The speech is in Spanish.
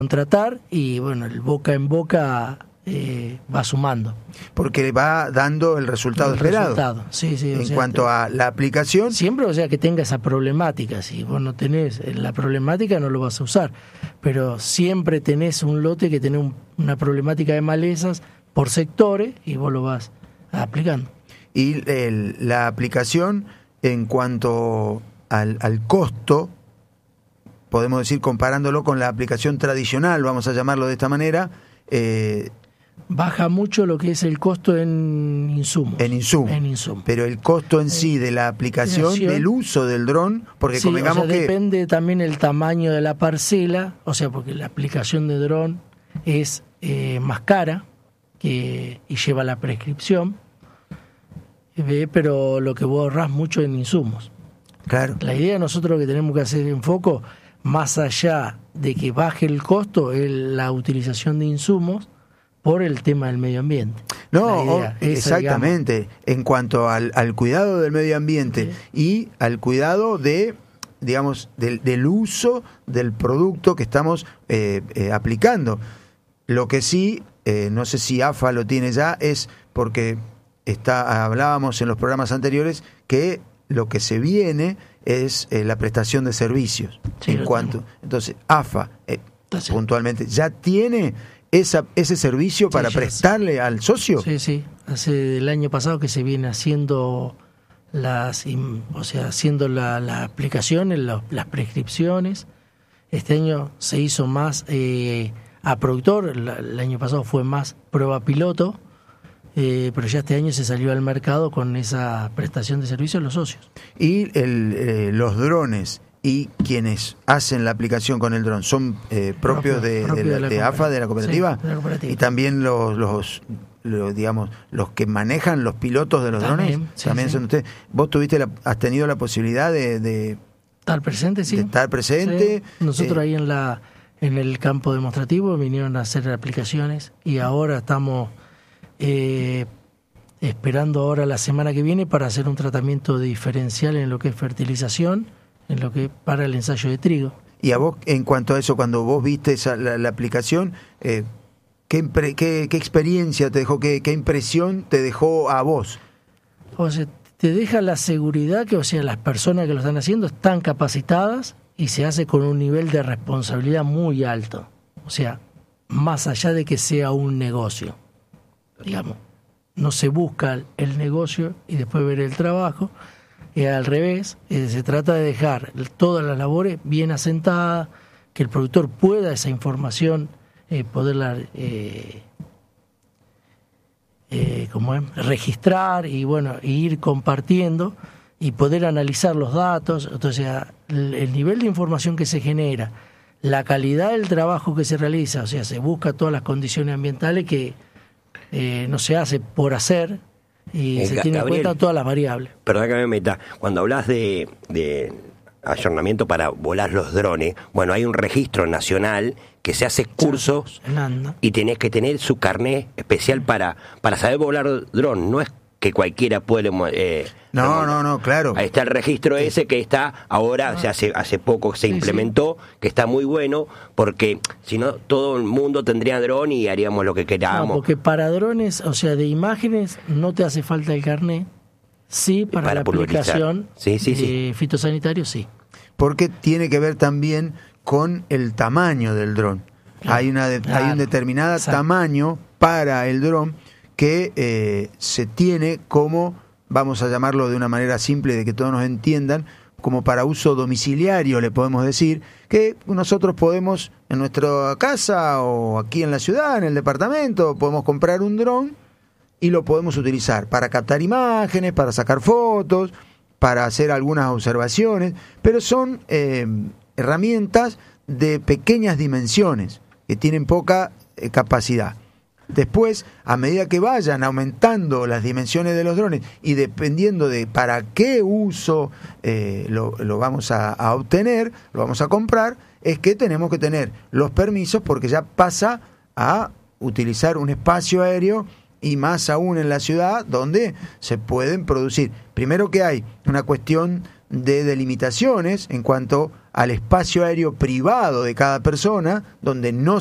contratar y bueno, el boca en boca va sumando. Porque va dando el resultado esperado. Sí, en cuanto a la aplicación. Siempre, o sea, que tenga esa problemática. Si vos no tenés la problemática, no lo vas a usar. Pero siempre tenés un lote que tiene una problemática de malezas por sectores y vos lo vas aplicando. Y la aplicación, en cuanto al costo, podemos decir, comparándolo con la aplicación tradicional, vamos a llamarlo de esta manera, baja mucho lo que es el costo en insumos. En insumos. Pero el costo en sí de la aplicación, del uso del dron, porque sí, convengamos que depende también el tamaño de la parcela, o sea, porque la aplicación de dron es más cara y lleva la prescripción, pero lo que vos ahorrás mucho en insumos. Claro. La idea de nosotros que tenemos que hacer en foco, más allá de que baje el costo, es la utilización de insumos por el tema del medio ambiente. No, exactamente. Digamos, en cuanto al cuidado del medio ambiente, sí, y al cuidado de, digamos, del uso del producto que estamos aplicando. Lo que sí, no sé si AFA lo tiene ya, es porque hablábamos en los programas anteriores que lo que se viene es la prestación de servicios. Sí, entonces, AFA puntualmente ya tiene ese servicio para prestarle al socio. Sí, sí. Hace el año pasado que se viene haciendo haciendo la aplicación, las prescripciones. Este año se hizo más a productor. El año pasado fue más prueba piloto. Pero ya este año se salió al mercado con esa prestación de servicios a los socios. Y los drones y quienes hacen la aplicación con el dron son propios de AFA, de la cooperativa, sí, de la cooperativa. Y también los que manejan los pilotos de los drones también son ustedes. Vos has tenido la posibilidad de estar presente, sí. De estar presente. Sí. Nosotros ahí en el campo demostrativo vinieron a hacer aplicaciones y ahora estamos esperando ahora la semana que viene para hacer un tratamiento diferencial en lo que es fertilización, en lo que es para el ensayo de trigo. Y a vos, en cuanto a eso, cuando vos viste la aplicación, ¿qué experiencia te dejó, qué impresión te dejó a vos? O sea, te deja la seguridad que, o sea, las personas que lo están haciendo están capacitadas y se hace con un nivel de responsabilidad muy alto. O sea, más allá de que sea un negocio. Digamos, no se busca el negocio y después ver el trabajo, al revés, se trata de dejar todas las labores bien asentadas, que el productor pueda esa información poderla registrar y bueno, ir compartiendo y poder analizar los datos. Entonces, el nivel de información que se genera, la calidad del trabajo que se realiza, o sea, se busca todas las condiciones ambientales que no se hace por hacer y se tiene en cuenta todas las variables. Perdón que me meta, cuando hablas de ayornamiento para volar los drones, bueno, hay un registro nacional que se hace cursos y tenés que tener su carnet especial para saber volar dron, no es que cualquiera puede... No, claro. Ahí está el registro ese que está ahora, hace poco se implementó, que está muy bueno, porque si no todo el mundo tendría dron y haríamos lo que queramos. No, porque para drones, o sea, de imágenes, no te hace falta el carnet, sí, para la aplicación de fitosanitario, sí. Porque tiene que ver también con el tamaño del dron. Claro, hay un determinado tamaño para el dron que se tiene como, vamos a llamarlo de una manera simple de que todos nos entiendan, como para uso domiciliario, le podemos decir, que nosotros podemos en nuestra casa o aquí en la ciudad, en el departamento, podemos comprar un dron y lo podemos utilizar para captar imágenes, para sacar fotos, para hacer algunas observaciones, pero son herramientas de pequeñas dimensiones que tienen poca capacidad. Después, a medida que vayan aumentando las dimensiones de los drones y dependiendo de para qué uso lo vamos a obtener, lo vamos a comprar, es que tenemos que tener los permisos porque ya pasa a utilizar un espacio aéreo y más aún en la ciudad donde se pueden producir. Primero que hay una cuestión de delimitaciones en cuanto al espacio aéreo privado de cada persona, donde no